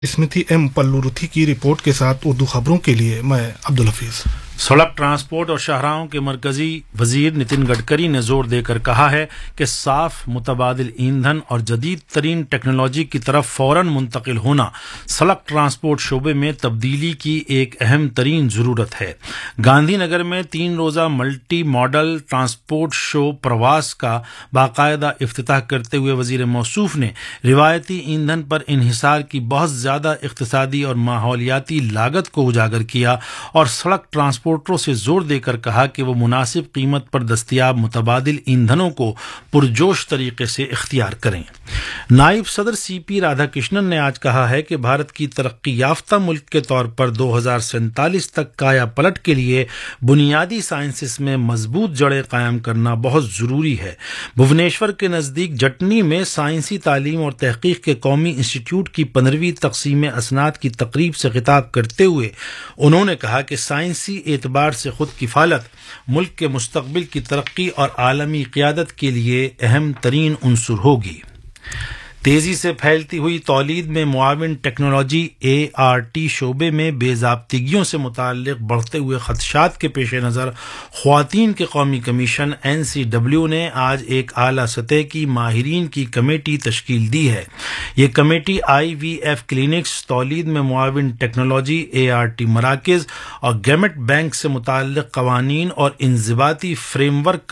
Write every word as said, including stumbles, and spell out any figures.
स्मृति M पल्लुरुथी की report के साथ उर्दू खबरों के लिए मैं अब्दुल हफीज। सड़क ट्रांसपोर्ट और शाहराहों के मरकजी वजीर नितिन गडकरी ने जोर देकर कहा है कि साफ मुतबादिल ईंधन और जदीद तरीन टेक्नोलॉजी की तरफ फौरन मुंतकिल होना सड़क ट्रांसपोर्ट शोबे में तब्दीली की एक अहम तरीन ज़रूरत है। गांधी नगर में तीन रोज़ा मल्टी मॉडल ट्रांसपोर्ट शो प्रवास का बाकायदा इफ्तिताह करते हुए वजीर मौसूफ ने रिवायती ईंधन पर इन्हिसार की बहुत ज़्यादा इक्तिसादी और माहौलियाती लागत को उजागर किया और सड़क ट्रांसपोर्ट से जोर देकर कहा कि वो मुनासिब कीमत पर दस्तयाब मुतबादिल ईंधनों को पुरजोश तरीके से इख्तियार करें। नायब सदर सी पी राधाकृष्णन ने आज कहा है कि भारत की तरक्की याफ्ता मुल्क के तौर पर दो हजार सैंतालीस तक काया पलट के लिए बुनियादी साइंसिस में मजबूत जड़ें कायम करना बहुत ज़रूरी है। भुवनेश्वर के नज़दीक जटनी में साइंसी तालीम और तहकीक के कौमी इंस्टीट्यूट की पंद्रहवीं तकसीम असनाद की तकरीब से खिताब करते हुए उन्होंने कहा कि साइंसी एतबार से खुद किफालत मुल्क के मुस्तकबिल की तरक्की और आलमी क़ियादत के लिए अहम तरीन उनसुर होगी। तेजी से फैलती हुई तौलीद में मुआविन टेक्नोलॉजी ए आर टी शोबे में बेज़ाब्तिगियों से मुताल्लिक़ बढ़ते हुए खदशात के पेश नज़र ख़वातीन के कौमी कमीशन एन सी डब्ल्यू ने आज एक आला सतह की माहिरीन की कमेटी तश्कील दी है। ये कमेटी आई वी एफ क्लिनिक्स, तौलीद में मुआविन टेक्नोलॉजी ए आर टी मराकज़ और गेमेट बैंक से मुताल्लिक़ क़वानीन और इंज़िबाती फ्रेमवर्क